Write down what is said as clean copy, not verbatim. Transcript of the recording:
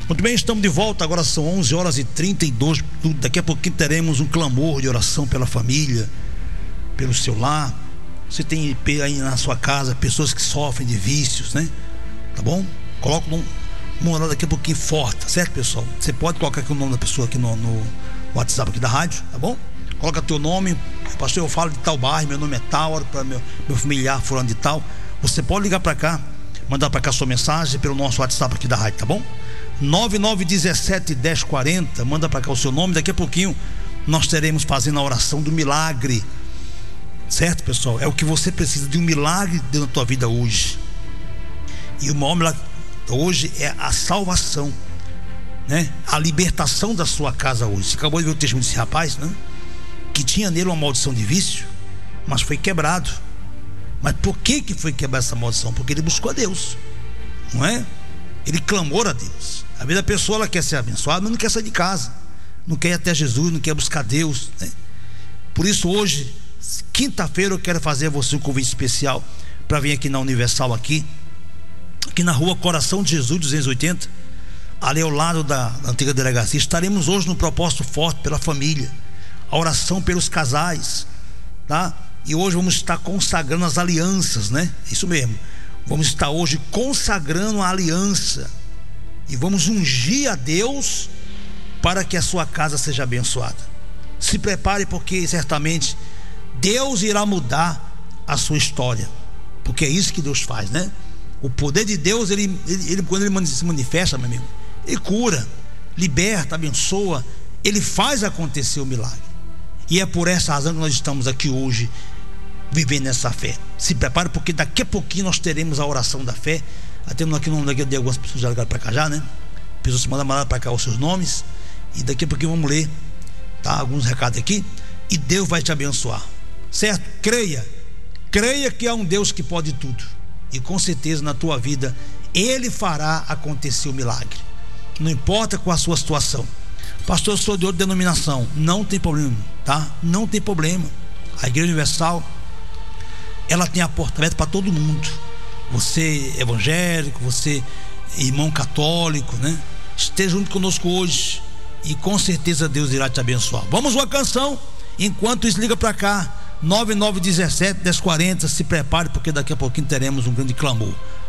Muito bem, estamos de volta. Agora são 11h32. Daqui a pouquinho teremos um clamor de oração pela família, pelo seu lar. Você tem aí na sua casa pessoas que sofrem de vícios, né? Tá bom? Coloca uma orada daqui a pouquinho forte, certo, pessoal? Você pode colocar aqui o nome da pessoa aqui no WhatsApp aqui da rádio, tá bom? Coloca teu nome. Pastor, eu falo de tal bairro, meu nome é tal, oro para meu familiar fulano de tal. Você pode ligar para cá, mandar para cá sua mensagem pelo nosso WhatsApp aqui da rádio, tá bom? 9917-1040. Manda para cá o seu nome. Daqui a pouquinho nós teremos fazendo a oração do milagre, certo, pessoal? É o que você precisa, de um milagre dentro da tua vida hoje. E o maior milagre hoje é a salvação, né? A libertação da sua casa hoje. Você acabou de ver o testemunho desse rapaz, né? Que tinha nele uma maldição de vício, mas foi quebrado. Mas por que foi quebrada essa maldição? Porque ele buscou a Deus, não é? Ele clamou a Deus. Às vezes a pessoa, ela quer ser abençoada, mas não quer sair de casa, não quer ir até Jesus, não quer buscar Deus, né? Por isso hoje, quinta-feira, eu quero fazer a você um convite especial para vir aqui na Universal, aqui na rua Coração de Jesus 280, ali ao lado da antiga delegacia. Estaremos hoje no propósito forte pela família, a oração pelos casais, tá? E hoje vamos estar consagrando as alianças, né? Isso mesmo, vamos estar hoje consagrando a aliança e vamos ungir a Deus para que a sua casa seja abençoada. Se prepare, porque certamente Deus irá mudar a sua história, porque é isso que Deus faz, né? O poder de Deus, ele quando ele se manifesta, meu amigo, ele cura, liberta, abençoa, ele faz acontecer o milagre. E é por essa razão que nós estamos aqui hoje, vivendo essa fé. Se prepare, porque daqui a pouquinho nós teremos a oração da fé. Temos aqui o nome de algumas pessoas já ligaram para cá já, né? Pessoas que mandaram para cá os seus nomes. E daqui a pouquinho vamos ler, tá? Alguns recados aqui. E Deus vai te abençoar, certo? Creia que há um Deus que pode tudo. E com certeza na tua vida Ele fará acontecer o milagre. Não importa qual a sua situação. Pastor, eu sou de outra denominação. Não tem problema, tá? Não tem problema. A Igreja Universal, ela tem a porta aberta para todo mundo. Você evangélico, você irmão católico, né? Esteja junto conosco hoje e com certeza Deus irá te abençoar. Vamos uma canção. Enquanto isso, liga para cá, 9917-1040. Se prepare, porque daqui a pouquinho teremos um grande clamor.